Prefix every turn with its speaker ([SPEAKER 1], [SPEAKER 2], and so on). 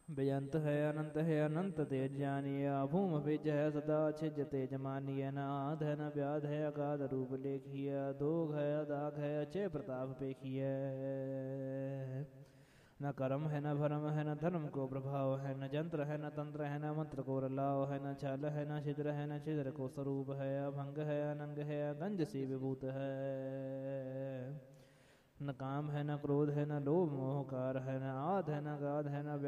[SPEAKER 1] बेअंत है अनंत है अनंत तेज जानिए। भूम बिज है सदा छिज तेज मानिए। न आध है न व्याध है अगाध रूप लेखिए। दोग है अदाग है अचय प्रताप पेखिए। न कर्म है न भरम है न धर्म को प्रभाव है। न जंत्र है न तंत्र है न मंत्र को रलाव है। न छल है न छिद्र है न छिद्र को स्वरूप है। अभंग है अनंग है गंज सी विभूत है। न काम है न क्रोध है न लोभ मोहकार है। न आध है न गाध है न